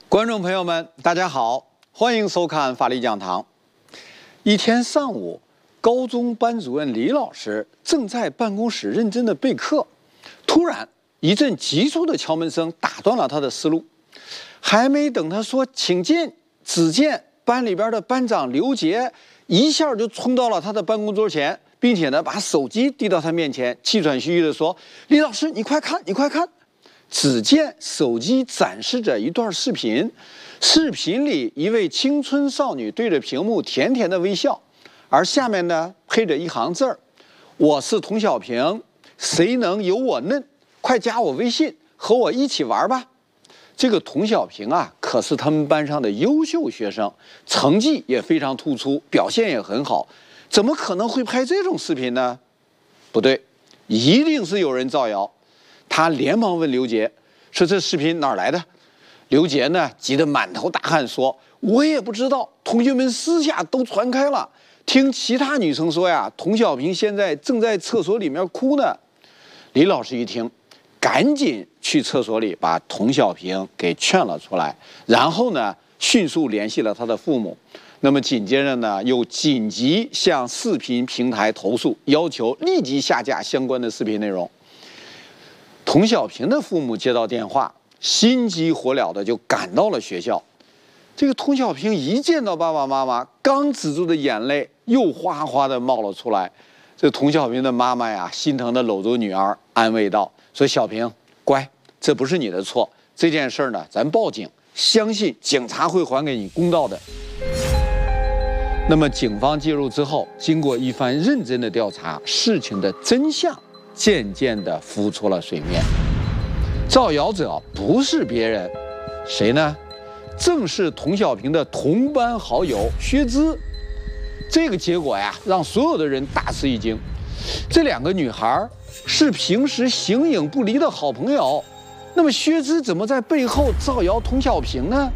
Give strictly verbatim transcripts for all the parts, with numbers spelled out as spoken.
观众朋友们，大家好，欢迎收看法律讲堂。一天上午，高中班主任李老师正在办公室认真的备课，突然一阵急促的敲门声打断了他的思路。还没等他说请进，只见班里边的班长刘杰一下就冲到了他的办公桌前，并且呢把手机递到他面前，气喘吁吁地说：“李老师，你快看，你快看！”只见手机展示着一段视频，视频里一位青春少女对着屏幕甜甜的微笑，而下面呢配着一行字儿：“我是童小平，谁能有我嫩？快加我微信，和我一起玩吧。”这个童小平啊，可是他们班上的优秀学生，成绩也非常突出，表现也很好，怎么可能会拍这种视频呢？不对，一定是有人造谣。他连忙问刘杰：“说这视频哪儿来的？”刘杰呢急得满头大汗，说：“我也不知道，同学们私下都传开了。听其他女生说呀，童小平现在正在厕所里面哭呢。”李老师一听，赶紧去厕所里把童小平给劝了出来，然后呢迅速联系了他的父母。那么紧接着呢，又紧急向视频平台投诉，要求立即下架相关的视频内容。童小平的父母接到电话，心急火燎的就赶到了学校。这个童小平一见到爸爸妈妈，刚止住的眼泪又哗哗的冒了出来。这童小平的妈妈呀，心疼的搂住女儿，安慰道：“说小平，乖，这不是你的错，这件事呢，咱报警，相信警察会还给你公道的。”那么警方介入之后，经过一番认真的调查，事情的真相渐渐地浮出了水面。造谣者不是别人，谁呢？正是童小平的同班好友薛姿。这个结果呀，让所有的人大吃一惊。这两个女孩是平时形影不离的好朋友，那么薛姿怎么在背后造谣童小平呢？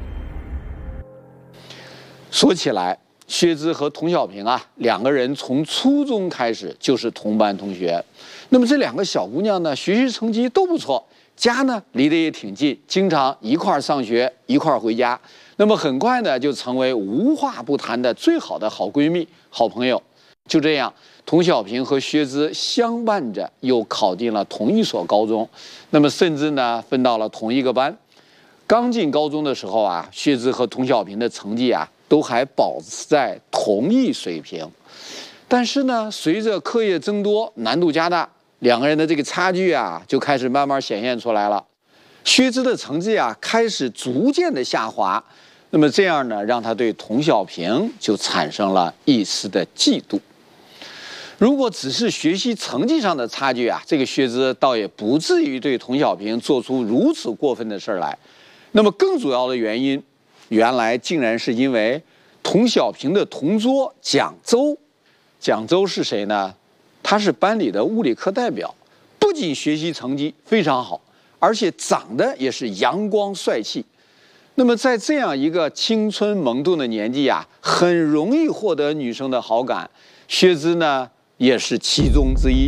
说起来，薛姿和童小平啊，两个人从初中开始就是同班同学。那么这两个小姑娘呢，学习成绩都不错，家呢离得也挺近，经常一块儿上学，一块儿回家。那么很快呢，就成为无话不谈的最好的好闺蜜、好朋友。就这样，童小平和薛姿相伴着，又考进了同一所高中。那么甚至呢，分到了同一个班。刚进高中的时候啊，薛姿和童小平的成绩啊，都还保持在同一水平。但是呢，随着课业增多，难度加大，两个人的这个差距啊，就开始慢慢显现出来了。薛姿的成绩啊，开始逐渐的下滑。那么这样呢，让他对童小平就产生了一丝的嫉妒。如果只是学习成绩上的差距啊，这个薛姿倒也不至于对童小平做出如此过分的事来。那么更主要的原因，原来竟然是因为童小平的同桌蒋周。蒋周是谁呢？他是班里的物理课代表，不仅学习成绩非常好，而且长得也是阳光帅气。那么在这样一个青春萌动的年纪啊，很容易获得女生的好感。薛姿呢，也是其中之一。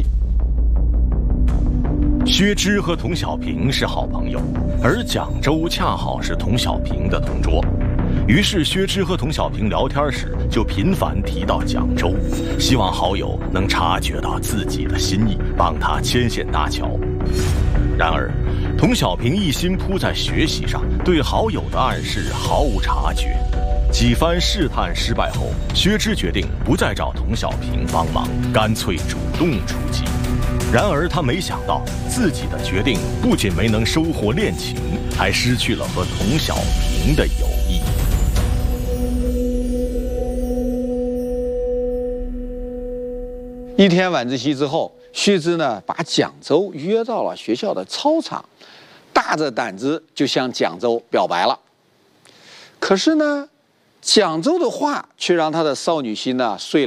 薛之和童小平是好朋友，而蒋周恰好是童小平的同桌。于是薛之和童小平聊天时就频繁提到蒋周，希望好友能察觉到自己的心意，帮他牵线搭桥。然而童小平一心扑在学习上，对好友的暗示毫无察觉。几番试探失败后，薛之决定不再找童小平帮忙，干脆主动出击。然而他没想到，自己的决定不仅没能收获恋情，还失去了和童小平的友谊。 一天晚自习之后，薛之呢把蒋周约到了学校的操场，大着胆子就向蒋周表白了。可是呢，蒋周的话却让他的少女心呢碎了。